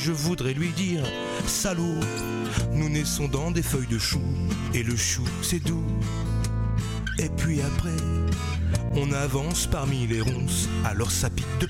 je voudrais lui dire: salaud, nous naissons dans des feuilles de chou, et le chou c'est doux. Et puis après, on avance parmi les ronces, alors ça pique de